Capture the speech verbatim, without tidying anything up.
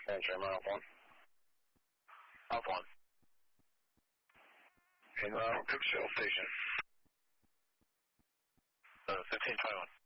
Answer, mile one. Alpha one. In uh, Cooksville Station. Uh, fifteen twenty-one.